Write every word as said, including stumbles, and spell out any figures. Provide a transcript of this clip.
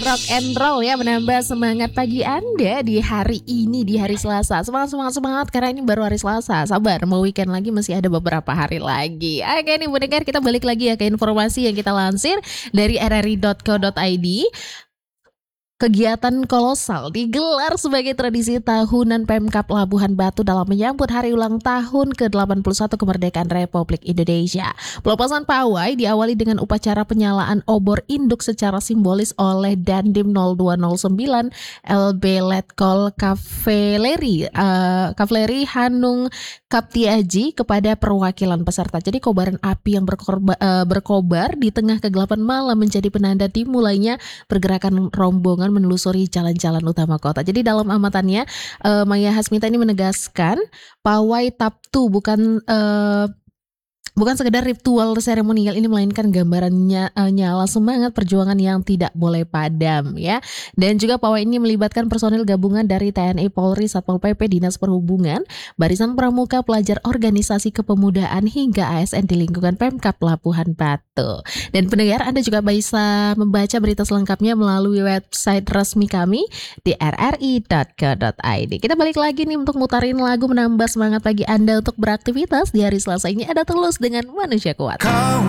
Rock and roll ya, menambah semangat pagi Anda di hari ini, di hari Selasa. Semangat, semangat, semangat karena ini baru hari Selasa. Sabar, mau weekend lagi masih ada beberapa hari lagi. Oke nih pendengar, kita balik lagi ya ke informasi yang kita lansir dari r r i dot co dot i d. Kegiatan kolosal digelar sebagai tradisi tahunan Pemkab Labuhan Batu dalam menyambut hari ulang tahun ke delapan puluh satu kemerdekaan Republik Indonesia. Pelepasan pawai diawali dengan upacara penyalaan obor induk secara simbolis oleh Dandim nol dua nol sembilan L B Letkol Kavaleri uh, Kavaleri Hanung Kaptiaji kepada perwakilan peserta. Jadi kobaran api yang berkorba, uh, berkobar di tengah kegelapan malam menjadi penanda dimulainya pergerakan rombongan menelusuri jalan-jalan utama kota. Jadi dalam amatannya uh, Maya Hasmita ini menegaskan pawai Taptu bukan uh, bukan sekedar ritual seremonial ini, melainkan gambarannya uh, nyala semangat perjuangan yang tidak boleh padam ya. Dan juga pawai ini melibatkan personil gabungan dari T N I, Polri, Satpol P P, Dinas Perhubungan, Barisan Pramuka, pelajar organisasi kepemudaan hingga A S N di lingkungan Pemkab Labuhan Batu. Dan pendengar, Anda juga bisa membaca berita selengkapnya melalui website resmi kami di r r i dot co dot i d. Kita balik lagi nih untuk mutarin lagu menambah semangat pagi Anda untuk beraktivitas di hari Selasa ini. Ada Tulus dengan Manusia Kuat. Kau